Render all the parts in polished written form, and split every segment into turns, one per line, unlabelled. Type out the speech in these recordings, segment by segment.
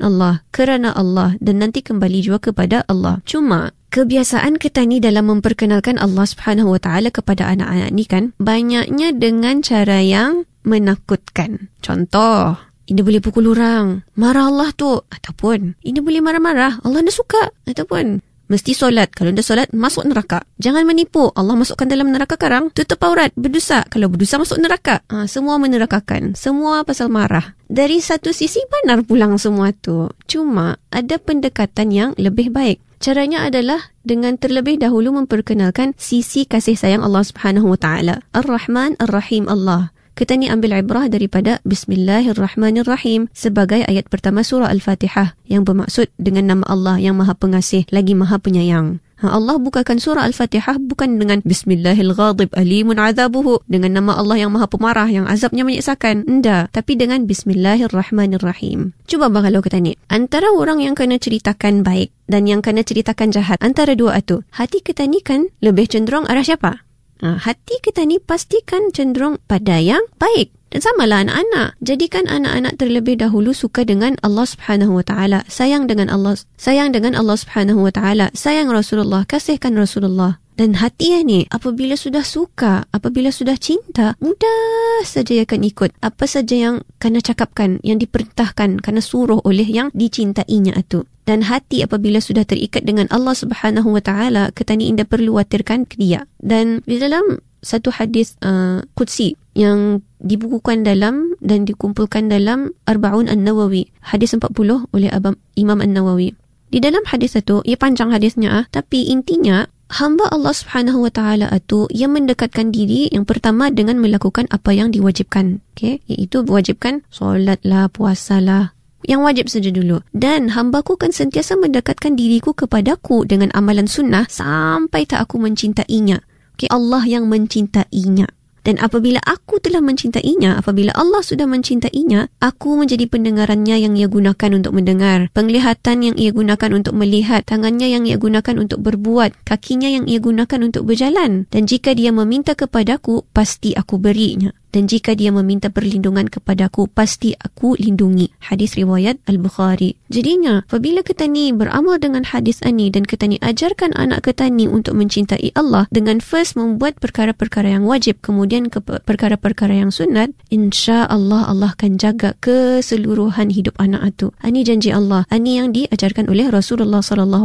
Allah, kerana Allah, dan nanti kembali juga kepada Allah. Cuma kebiasaan kita ni dalam memperkenalkan Allah Subhanahu Wa Taala kepada anak-anak ni kan, banyaknya dengan cara yang menakutkan. Contoh, ini boleh pukul orang, marah Allah tu, ataupun ini boleh marah-marah, Allah dah suka, ataupun mesti solat, kalau dah solat masuk neraka. Jangan menipu, Allah masukkan dalam neraka karang, tutup aurat, berdosa, kalau berdosa masuk neraka. Semua menerakakan, semua pasal marah. Dari satu sisi benar pulang semua tu, cuma ada pendekatan yang lebih baik. Caranya adalah dengan terlebih dahulu memperkenalkan sisi kasih sayang Allah Subhanahu Wa Taala. Ar-Rahman Ar-Rahim Allah. Kita ni ambil ibrah daripada Bismillahirrahmanirrahim sebagai ayat pertama surah Al-Fatihah yang bermaksud dengan nama Allah yang Maha Pengasih lagi Maha Penyayang. Allah bukakan surah Al-Fatihah bukan dengan Bismillahil-Ghadib Alimun Azabuhu, dengan nama Allah yang Maha Pemarah yang azabnya menyiksakan. Tidak, tapi dengan Bismillahirrahmanirrahim. Cuba bang kalau kita ni, antara orang yang kena ceritakan baik dan yang kena ceritakan jahat, antara dua itu, hati kita ni kan lebih cenderung arah siapa? Hati kita ni pastikan cenderung pada yang baik. Dan samalah anak-anak. Jadikan anak-anak terlebih dahulu suka dengan Allah Subhanahu Wa Taala, sayang dengan Allah Subhanahu Wa Taala, sayang Rasulullah, kasihkan Rasulullah. Dan hati ni apabila sudah suka, apabila sudah cinta, mudah saja akan ikut apa saja yang kena cakapkan, yang diperintahkan, kena suruh oleh yang dicintainya itu. Dan hati apabila sudah terikat dengan Allah Subhanahu Wa Taala, kita ni tidak perlu khawatirkan ke dia. Dan di dalam satu hadis Qudsi yang dibukukan dalam dan dikumpulkan dalam Arba'un An-Nawawi, hadis 40 oleh Imam An-Nawawi. Di dalam hadis itu, ia panjang hadisnya, tapi intinya hamba Allah Subhanahu Wa Taala itu yang mendekatkan diri yang pertama dengan melakukan apa yang diwajibkan, iaitu wajibkan solatlah, puasalah, yang wajib saja dulu. Dan hambaku kan sentiasa mendekatkan diriku kepadaku dengan amalan sunnah sampai tak aku mencintainya. Allah yang mencintainya. Dan apabila aku telah mencintainya, apabila Allah sudah mencintainya, aku menjadi pendengarannya yang ia gunakan untuk mendengar, penglihatan yang ia gunakan untuk melihat, tangannya yang ia gunakan untuk berbuat, kakinya yang ia gunakan untuk berjalan. Dan jika dia meminta kepadaku, pasti aku berinya. Dan jika dia meminta perlindungan kepadaku, pasti aku lindungi. Hadis riwayat Al-Bukhari. Jadinya, apabila kita ni beramal dengan hadis ini dan kita ni ajarkan anak kita ni untuk mencintai Allah dengan first membuat perkara-perkara yang wajib, kemudian perkara-perkara yang sunat, insya-Allah Allah akan jaga keseluruhan hidup anak itu. Ini janji Allah. Ini yang diajarkan oleh Rasulullah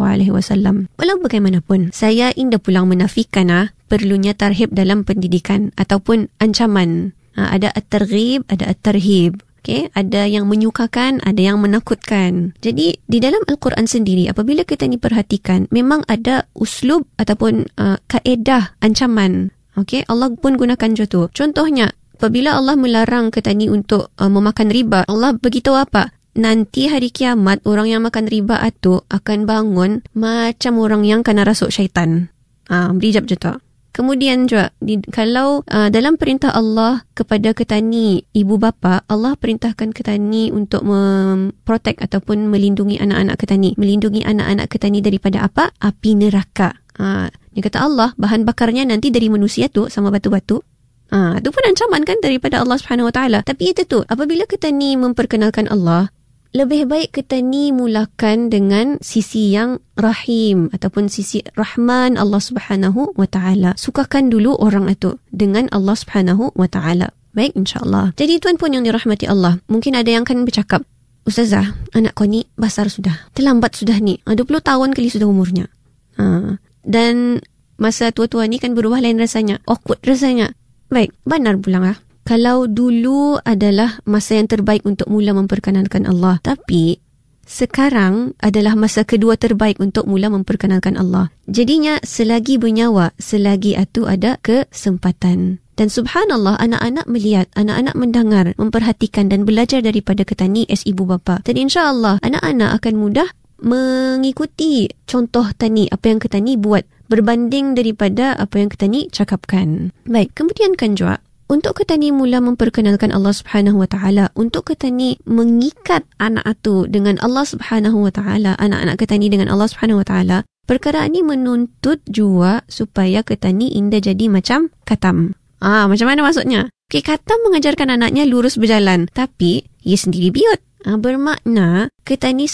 SAW. Walau bagaimanapun, saya indah pulang menafikan perlunya tarhib dalam pendidikan ataupun ancaman. Ada at-targhib, ada at-tarhib. Ada yang menyukakan, ada yang menakutkan. Jadi di dalam Al-Quran sendiri, apabila kita ni perhatikan, memang ada uslub ataupun kaedah ancaman. Allah pun gunakan contoh. Contohnya, apabila Allah melarang kita ni untuk memakan riba, Allah beritahu apa? Nanti hari kiamat, orang yang makan riba itu akan bangun macam orang yang kena rasuk syaitan. Berijab je tak? Kemudian juga, kalau dalam perintah Allah kepada kita ni, ibu bapa, Allah perintahkan kita ni untuk memprotek ataupun melindungi anak-anak kita ni. Melindungi anak-anak kita ni daripada apa? Api neraka. Dia kata Allah, bahan bakarnya nanti dari manusia tu sama batu-batu. Itu pun ancaman kan daripada Allah Subhanahu Wa Taala. Tapi itu tu, apabila kita ni memperkenalkan Allah, lebih baik kita ni mulakan dengan sisi yang rahim ataupun sisi rahman Allah Subhanahu Wa Taala. Sukakan dulu orang itu dengan Allah Subhanahu Wa Taala. Baik, insya-Allah. Jadi tuan pun yang dirahmati Allah, mungkin ada yang akan bercakap, Ustazah, anak kau ni besar sudah, terlambat sudah ni, 20 tahun kali sudah umurnya. Dan masa tua-tua ni kan berubah lain rasanya, awkward rasanya. Baik, benar pulang kalau dulu adalah masa yang terbaik untuk mula memperkenalkan Allah, tapi sekarang adalah masa kedua terbaik untuk mula memperkenalkan Allah. Jadinya selagi bernyawa, selagi itu ada kesempatan. Dan subhanallah, anak-anak melihat, anak-anak mendengar, memperhatikan dan belajar daripada kita ni as ibu bapa. Dan insya-Allah anak-anak akan mudah mengikuti contoh tani, apa yang kita ni buat, berbanding daripada apa yang kita ni cakapkan. Baik, kemudian kan juga untuk kita ni mula memperkenalkan Allah Subhanahu Wa Taala, untuk kita ni mengikat anak itu dengan Allah Subhanahu Wa Taala, anak-anak kita ni dengan Allah Subhanahu Wa Taala, perkara ini menuntut juga supaya kita ni indah jadi macam Katam. Macam mana maksudnya? Katam mengajarkan anaknya lurus berjalan, tapi ia sendiri biut. Bermakna kita ni